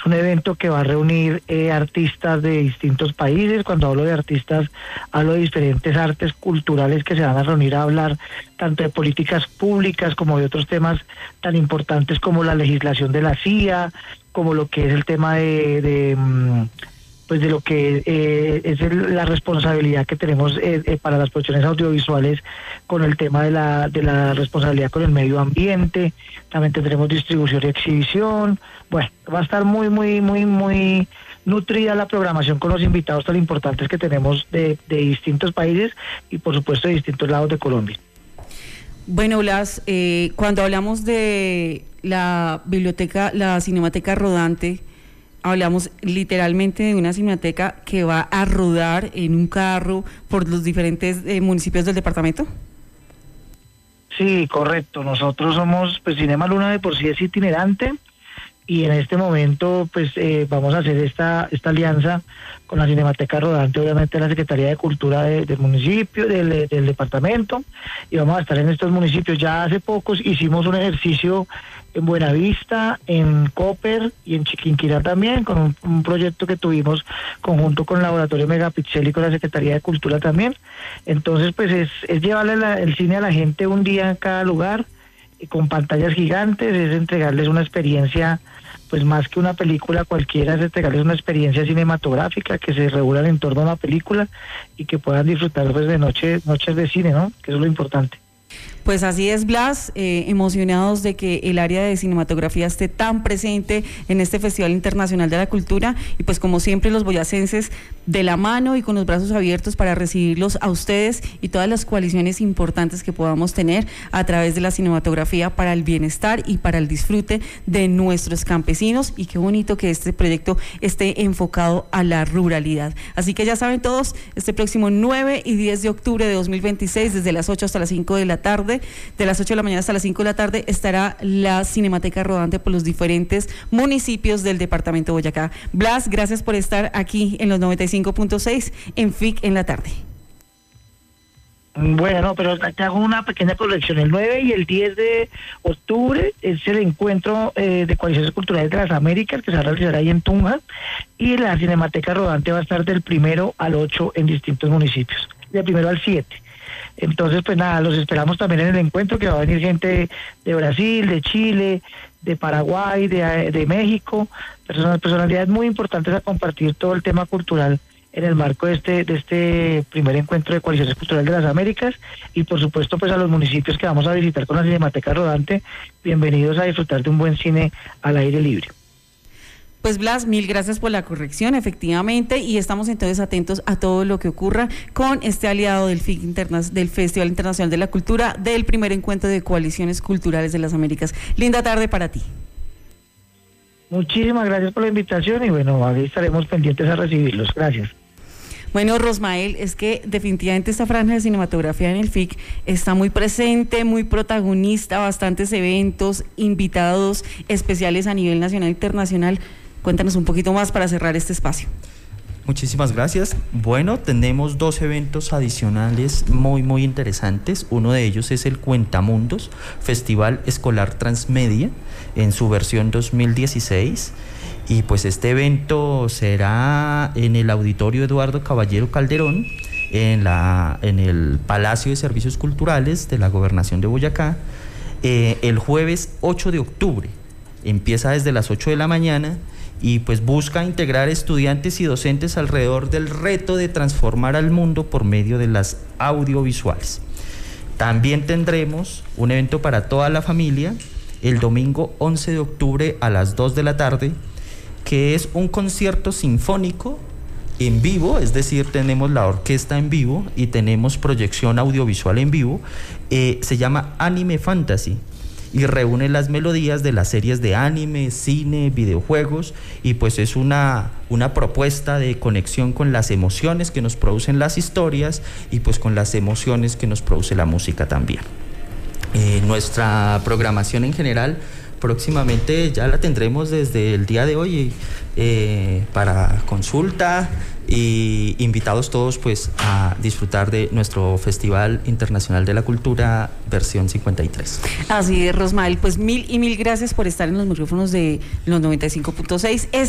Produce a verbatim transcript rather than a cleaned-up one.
un evento que va a reunir eh, artistas de distintos países. Cuando hablo de artistas, hablo de diferentes artes culturales que se van a reunir a hablar tanto de políticas públicas como de otros temas tan importantes como la legislación de la C I A, como lo que es el tema de... de pues de lo que eh, es el, la responsabilidad que tenemos eh, eh, para las producciones audiovisuales con el tema de la de la responsabilidad con el medio ambiente. También tendremos distribución y exhibición. Bueno, va a estar muy, muy, muy, muy nutrida la programación con los invitados tan importantes que tenemos de, de distintos países y por supuesto de distintos lados de Colombia. Bueno, Blas, eh, cuando hablamos de la biblioteca, la Cinemateca Rodante, hablamos literalmente de una cinemateca que va a rodar en un carro por los diferentes eh, municipios del departamento. Sí, correcto. Nosotros somos, pues Cinema Luna de por sí es itinerante y en este momento pues eh, vamos a hacer esta esta alianza con la Cinemateca Rodante, obviamente la Secretaría de Cultura de, del municipio, del, del departamento, y vamos a estar en estos municipios. Ya hace pocos hicimos un ejercicio en Buenavista, en Cooper y en Chiquinquirá también, con un, un proyecto que tuvimos conjunto con el Laboratorio Megapixel y con la Secretaría de Cultura también. Entonces pues es, es llevarle la, el cine a la gente un día en cada lugar, y con pantallas gigantes, es entregarles una experiencia, pues más que una película cualquiera, es entregarles una experiencia cinematográfica que se regula en torno a una película y que puedan disfrutar pues de noche, noches de cine, ¿no? Que eso es lo importante. Pues así es, Blas, eh, emocionados de que el área de cinematografía esté tan presente en este Festival Internacional de la Cultura, y pues como siempre los boyacenses de la mano y con los brazos abiertos para recibirlos a ustedes y todas las coaliciones importantes que podamos tener a través de la cinematografía para el bienestar y para el disfrute de nuestros campesinos. Y qué bonito que este proyecto esté enfocado a la ruralidad. Así que ya saben todos, este próximo nueve y diez de octubre de dos mil veintiséis, desde las ocho hasta las cinco de la tarde, de las ocho de la mañana hasta las cinco de la tarde, estará la Cinemateca Rodante por los diferentes municipios del departamento de Boyacá. Blas, gracias por estar aquí en los noventa y cinco punto seis en F I C en la tarde. Bueno, pero te hago una pequeña corrección. El nueve y el diez de octubre es el encuentro eh, de coaliciones culturales de las Américas que se va a realizar ahí en Tunja, y la Cinemateca Rodante va a estar del primero al ocho en distintos municipios, del primero al siete. Entonces, pues nada, los esperamos también en el encuentro, que va a venir gente de, de Brasil, de Chile, de Paraguay, de, de México, personas, personalidades muy importantes a compartir todo el tema cultural en el marco de este de este primer encuentro de coaliciones culturales de las Américas. Y por supuesto pues a los municipios que vamos a visitar con la Cinemateca Rodante, bienvenidos a disfrutar de un buen cine al aire libre. Pues Blas, mil gracias por la corrección, efectivamente, y estamos entonces atentos a todo lo que ocurra con este aliado del F I C Interna- del Festival Internacional de la Cultura, del primer encuentro de coaliciones culturales de las Américas. Linda tarde para ti. Muchísimas gracias por la invitación y bueno, ahí estaremos pendientes a recibirlos. Gracias. Bueno, Rosmael, es que definitivamente esta franja de cinematografía en el F I C está muy presente, muy protagonista, bastantes eventos, invitados especiales a nivel nacional e internacional. Cuéntanos un poquito más para cerrar este espacio. Muchísimas gracias. Bueno, tenemos dos eventos adicionales muy muy interesantes. Uno de ellos es el Cuentamundos, Festival Escolar Transmedia, en su versión dos mil dieciséis. Y pues este evento será en el Auditorio Eduardo Caballero Calderón, en, la, en el Palacio de Servicios Culturales de la Gobernación de Boyacá, eh, el jueves ocho de octubre. Empieza desde las ocho de la mañana y pues busca integrar estudiantes y docentes alrededor del reto de transformar al mundo por medio de las audiovisuales. También tendremos un evento para toda la familia el domingo once de octubre a las dos de la tarde, que es un concierto sinfónico en vivo, es decir, tenemos la orquesta en vivo y tenemos proyección audiovisual en vivo. Eh, se llama Anime Fantasy y reúne las melodías de las series de anime, cine, videojuegos, y pues es una, una propuesta de conexión con las emociones que nos producen las historias y pues con las emociones que nos produce la música también. Eh, nuestra programación en general próximamente ya la tendremos desde el día de hoy eh, para consulta, y invitados todos pues a disfrutar de nuestro Festival Internacional de la Cultura versión cincuenta y tres. Así es, Rosmael, pues mil y mil gracias por estar en los micrófonos de los noventa y cinco punto seis.